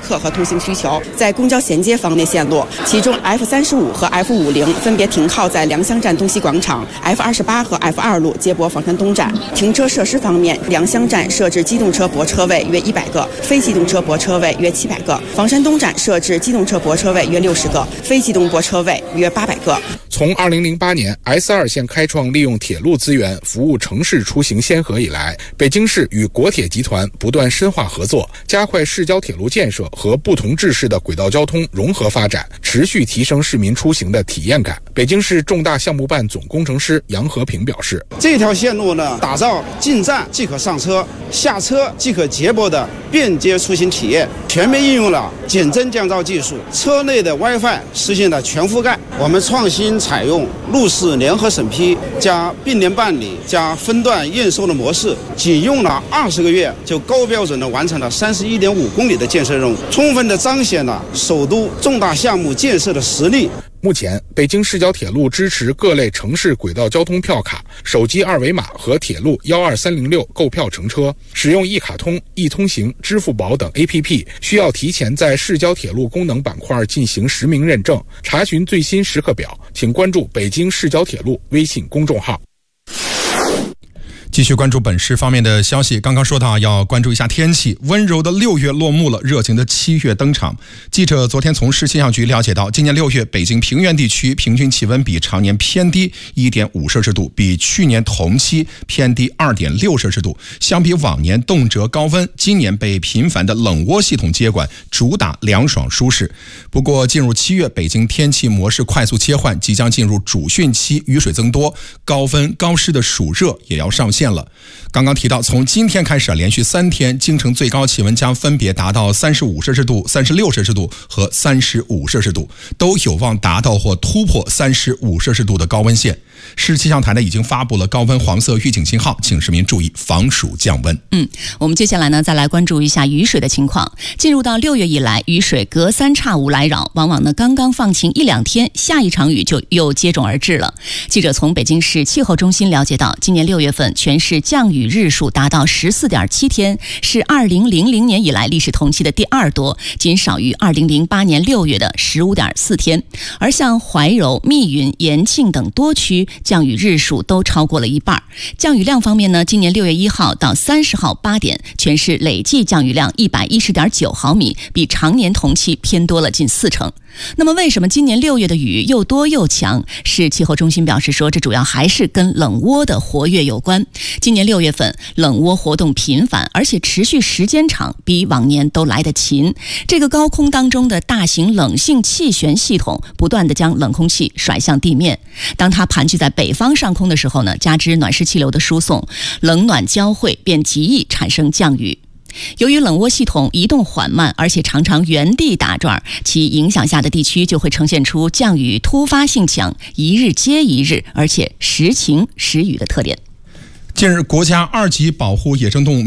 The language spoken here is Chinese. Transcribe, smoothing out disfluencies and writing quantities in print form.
客和通行需求。在公交衔接方面线路，其中 F35和 F50分别停靠在良乡站东西广场， F28和 F2路接驳房山东站。停车设施方面，良乡站设置机动车泊车位约100个，非机动车泊车位约700个；房山东站设置机动车泊车位约60个，非机动泊车位约800个。 从2008年 S2线开创利用铁路资源服务城市出行先河以来，北京市与国铁集团不断深化合作，加快市郊铁路建设和不同制式的轨道交通融合发展，持续提升市民出行的体验感。北京市重大项目办总工程师杨和平表示， 这条线路呢，打造进站即可上车、下车即可接驳的便捷出行体验，全面应用了减震降噪技术，车内的 WiFi 实现了全覆盖。我们创新采用路试联合审批加并联办理加分段验收的模式，仅用了20个月就高标准地完成了31.5公里的建设任务，充分地彰显了首都重大项目建设的实力。 目前，北京市郊铁路支持各类城市轨道交通票卡、手机二维码和铁路12306购票乘车。使用一卡通、易通行、支付宝等 APP， 需要提前在市郊铁路功能板块进行实名认证。查询最新时刻表，请关注北京市郊铁路微信公众号。 继续关注本市方面的消息，刚刚说到要关注一下天气，温柔的6月落幕了，热情的7月登场。记者昨天从市气象局了解到，今年6月北京平原地区平均气温比常年偏低 1.5 摄氏度，比去年同期偏低 2.6 摄氏度。相比往年动辄高温，今年被频繁的冷涡系统接管，主打凉爽舒适。不过进入7月，北京天气模式快速切换，即将进入主汛期，雨水增多，高温高湿的暑热也要上线了。刚刚提到，从今天开始连续3天，京城最高气温将分别达到35摄氏度、36摄氏度和35摄氏度，都有望达到或突破35摄氏度的高温线。市气象台呢已经发布了高温黄色预警信号，请市民注意防暑降温。 我们接下来呢再来关注一下雨水的情况。进入到6月以来，雨水隔三差五来扰，往往呢刚刚放晴1-2天，下一场雨就又接踵而至了。记者从北京市气候中心了解到，今年6月份全市降雨日数达到14.7天，是2000年以来历史同期的第2多，仅少于2008年6月的15.4天。而像怀柔、密云、延庆等多区降雨日数都超过了一半。降雨量方面呢，今年6月1号到30号8点，全市累计降雨量110.9毫米，比常年同期偏多了近40%。那么为什么今年6月的雨又多又强？市气候中心表示说，这主要还是跟冷涡的活跃有关。今年6月份冷涡活动频繁，而且持续时间长，比往年都来得勤。这个高空当中的大型冷性气旋系统不断地将冷空气甩向地面，当它盘踞在北方上空的时候呢，加之暖湿气流的输送，冷暖交汇，便极易产生降雨。由于冷涡系统移动缓慢，而且常常原地打转，其影响下的地区就会呈现出降雨突发性强、一日接一日，而且时晴时雨的特点。 近日，国家2级保护野生动物